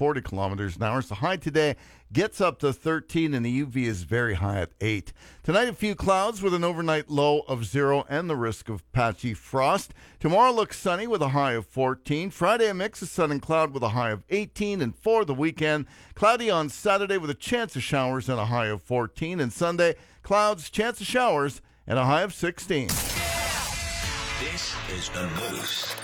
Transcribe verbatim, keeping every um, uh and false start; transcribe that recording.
forty kilometers an hour. So high today gets up to thirteen, and the U V is very high at eight. Tonight, a few clouds with an overnight low of zero and the risk of patchy frost. Tomorrow looks sunny with a high of fourteen. Friday, a mix of sun and cloud with a high of eighteen. And for the weekend, cloudy on Saturday with a chance of showers and a high of fourteen. And Sunday, clouds, chance of showers, and a high of sixteen. This is The Moose.